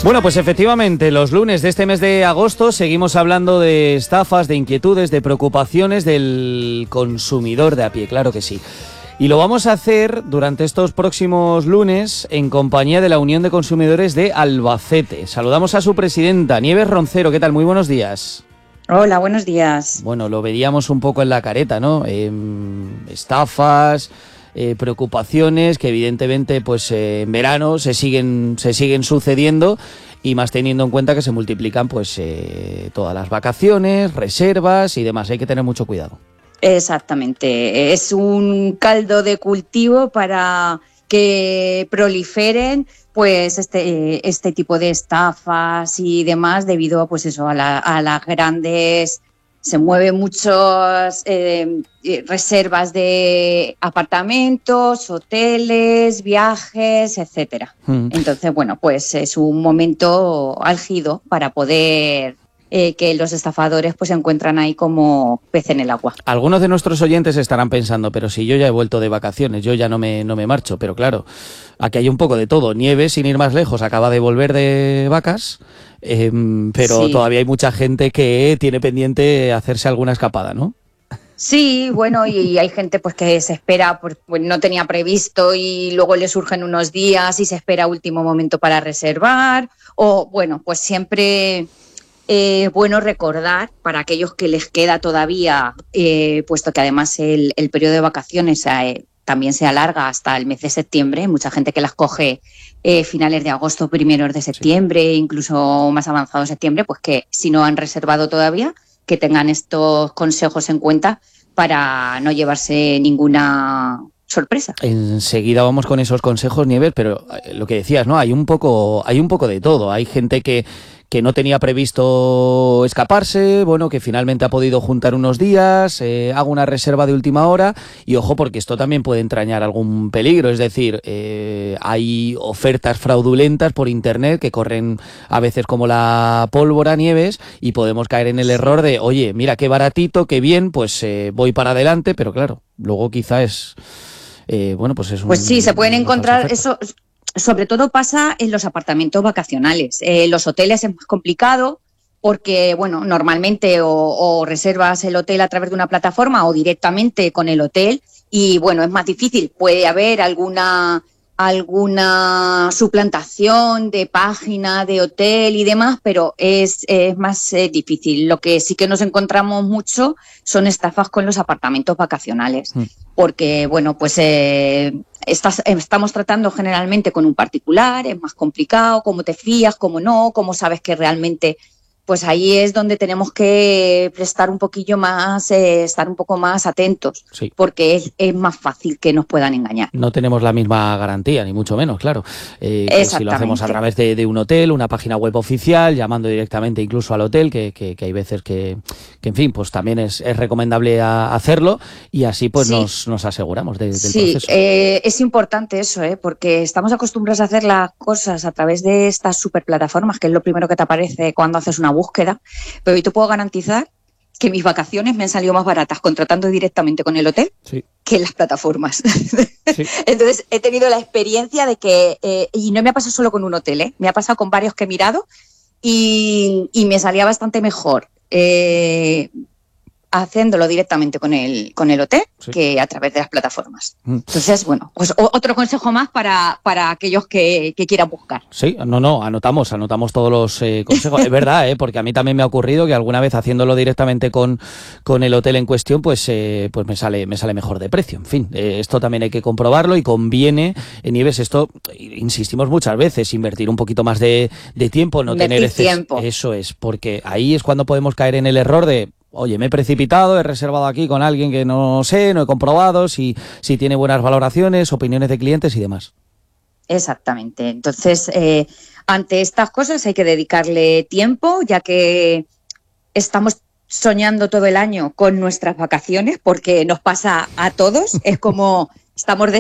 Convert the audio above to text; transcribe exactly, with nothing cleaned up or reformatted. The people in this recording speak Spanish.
Bueno, pues efectivamente, los lunes de este mes de agosto seguimos hablando de estafas, de inquietudes, de preocupaciones del consumidor de a pie, claro que sí. Y lo vamos a hacer durante estos próximos lunes en compañía de la Unión de Consumidores de Albacete. Saludamos a su presidenta, Nieves Roncero. ¿Qué tal? Muy buenos días. Hola, buenos días. Bueno, lo veíamos un poco en la careta, ¿no? Eh, estafas, eh, preocupaciones que evidentemente pues eh, en verano se siguen, se siguen sucediendo, y más teniendo en cuenta que se multiplican pues eh, todas las vacaciones, reservas y demás. Hay que tener mucho cuidado. Exactamente, es un caldo de cultivo para que proliferen pues este este tipo de estafas y demás, debido a pues eso a, la, a las grandes, se mueven muchas eh, reservas de apartamentos, hoteles, viajes, etcétera. Mm. Entonces, bueno, pues es un momento álgido para poder Eh, que los estafadores pues se encuentran ahí como pez en el agua. Algunos de nuestros oyentes estarán pensando, pero si yo ya he vuelto de vacaciones, yo ya no me, no me marcho, pero claro, aquí hay un poco de todo. Nieves, sin ir más lejos, acaba de volver de vacas, eh, pero sí, todavía hay mucha gente que tiene pendiente hacerse alguna escapada, ¿no? Sí, bueno, y hay gente pues que se espera, pues no tenía previsto y luego le surgen unos días y se espera a último momento para reservar, o bueno, pues siempre Eh, bueno recordar para aquellos que les queda todavía, eh, puesto que además el, el periodo de vacaciones eh, también se alarga hasta el mes de septiembre, mucha gente que las coge eh, finales de agosto, primeros de septiembre, sí, incluso más avanzado de septiembre, pues que si no han reservado todavía, que tengan estos consejos en cuenta para no llevarse ninguna sorpresa. Enseguida vamos con esos consejos, Nieves, pero lo que decías, ¿no? Hay un poco, hay un poco de todo. Hay gente que que no tenía previsto escaparse, bueno, que finalmente ha podido juntar unos días, eh, hago una reserva de última hora, y ojo, porque esto también puede entrañar algún peligro, es decir, eh, hay ofertas fraudulentas por internet que corren a veces como la pólvora, Nieves, y podemos caer en el error de, oye, mira qué baratito, qué bien, pues eh, voy para adelante, pero claro, luego quizá es, eh, bueno, pues es un... Pues sí, se pueden encontrar eso. Sobre todo pasa en los apartamentos vacacionales. Eh, los hoteles es más complicado porque, bueno, normalmente o, o reservas el hotel a través de una plataforma o directamente con el hotel y, bueno, es más difícil. Puede haber alguna, alguna suplantación de página de hotel y demás, pero es, es más eh, difícil. Lo que sí que nos encontramos mucho son estafas con los apartamentos vacacionales. Mm. Porque, bueno, pues eh, estás, estamos tratando generalmente con un particular, es más complicado, cómo te fías, cómo no, cómo sabes que realmente, pues ahí es donde tenemos que prestar un poquillo más, eh, estar un poco más atentos, sí, porque es, es más fácil que nos puedan engañar. No tenemos la misma garantía, ni mucho menos, claro. Eh, que si lo hacemos a través de, de un hotel, una página web oficial, llamando directamente incluso al hotel, que, que, que hay veces que, que, en fin, pues también es, es recomendable a hacerlo, y así pues sí, nos, nos aseguramos de, del sí, proceso. Eh, es importante eso, ¿eh? Porque estamos acostumbrados a hacer las cosas a través de estas superplataformas, que es lo primero que te aparece cuando haces una búsqueda, pero hoy te puedo garantizar que mis vacaciones me han salido más baratas contratando directamente con el hotel, sí, que en las plataformas. Sí. Entonces he tenido la experiencia de que, eh, y no me ha pasado solo con un hotel, ¿eh? Me ha pasado con varios que he mirado y, y me salía bastante mejor eh, haciéndolo directamente con el, con el hotel, sí, que a través de las plataformas. Mm. Entonces, bueno, pues otro consejo más para, para aquellos que, que quieran buscar. Sí, no, no, anotamos, anotamos todos los eh, consejos. Es verdad, eh, porque a mí también me ha ocurrido que alguna vez haciéndolo directamente con, con el hotel en cuestión, pues, eh, pues me sale, me sale mejor de precio. En fin, eh, esto también hay que comprobarlo y conviene, en Nieves, esto, insistimos muchas veces, invertir un poquito más de, de tiempo, no invertir tener ese, tiempo. Eso es, porque ahí es cuando podemos caer en el error de, oye, me he precipitado, he reservado aquí con alguien que no sé, no he comprobado si, si tiene buenas valoraciones, opiniones de clientes y demás. Exactamente. Entonces, eh, ante estas cosas hay que dedicarle tiempo, ya que estamos soñando todo el año con nuestras vacaciones, porque nos pasa a todos. Es como estamos